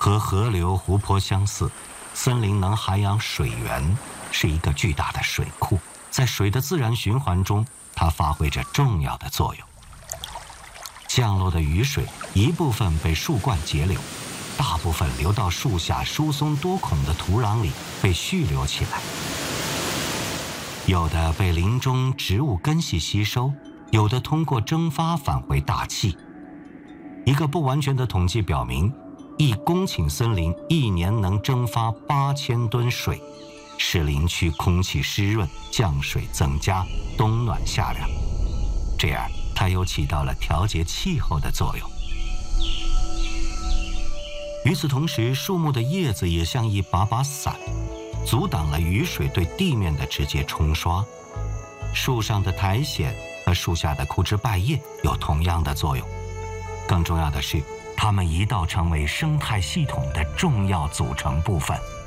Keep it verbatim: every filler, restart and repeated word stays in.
和河流、湖泊相似，森林能涵养水源，是一个巨大的水库。在水的自然循环中，它发挥着重要的作用。降落的雨水一部分被树冠截流，大部分流到树下疏松多孔的土壤里被蓄留起来，有的被林中植物根系吸收，有的通过蒸发返回大气。一个不完全的统计表明，一公顷森林一年能蒸发八千吨水，使林区空气湿润，降水增加，冬暖夏凉。这样它又起到了调节气候的作用。与此同时，树木的叶子也像一把把伞，阻挡了雨水对地面的直接冲刷。树上的苔藓和树下的枯枝败叶有同样的作用。更重要的是，它们一道成为生态系统的重要组成部分。